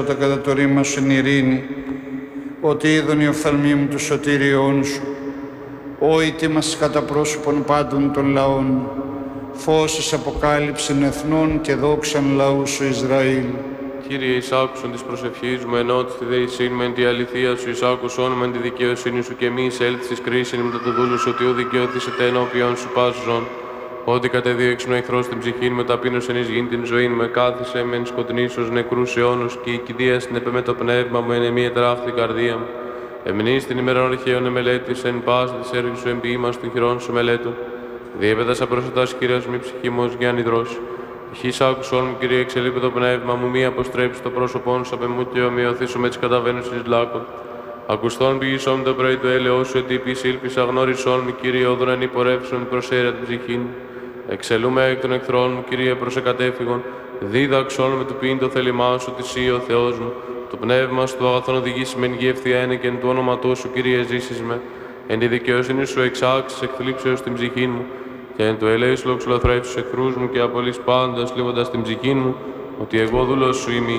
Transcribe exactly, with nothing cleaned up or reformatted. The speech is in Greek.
τα κατά το ρήμα σου εν ειρήνη, ότι είδον η οφθαλμή μου του σωτήριον σου, όητη μας κατά πρόσωπον πάντων των λαών, φως εις αποκάλυψεν εθνών και δόξαν λαού σου Ισραήλ. Κύριε, εισάκουσον της προσευχής μου, ενώ τη δεησύν μεν τη αληθεία σου, εισάκουσον μεν τη δικαιοσύνη σου και μη εισέλθεις της κρίσιν μετά το δούλου σου, ότι ο δικαιώθησετε ενώπιον σου πάσου. Ότι κατεδίωξεν ο εχθρός την ψυχή με ταπείνωσεν εις γήν την ζωή με κάθισε μεν σκοτεινήσεως νεκρούς αιώνους και η κηδεία συνεπέ με το πνεύμα μου εν εμή ετράχθη καρδία μου. Εμνείς την ημερών αρχαίων εμελέτης εν πάση της έργης σου εμποιήμας των χειρών σου μελέτων. Διέπετασα προσωτάς Κύριος μη ψυχή μου ως γιάννη δρόση. Χείς άκουσον μου, Κύριε, εξελείπε το πνεύμα μου, μη αποστρέψει το πρόσωπόν σου απ' εμού και ομοιωθήσω με τις καταβαίνουσες λάκων. Ακουστόν πηγήσον το πρωί του έλεος σου, ότι επίσης ήλπις αγνώρισόν μου, Κύριε, όδωραν υπορεύσον προσέρια την ψυχή μου. Εξελούμε εκ των εχθρών μου, Κύριε, προς εκατέφυγον, δίδαξον με του ποιήν το θέλημά σου, ότι εσύ ο Θεός μου. Το πνεύμα σου του αγαθόν οδηγήσει μεν γη ευθεία είναι και εν του όνοματός σου, Κύριε, ζήσεις με. Εν τη δικαιοσύνη σου εξάξεις εκθλίψεως την ψυχή μου, και εν του ελέη σου λοξολοθρεύσεις εχθρούς μου και απολύς πάντας, λίβοντας την ψυχή μου, ότι εγώ δούλος σου είμαι.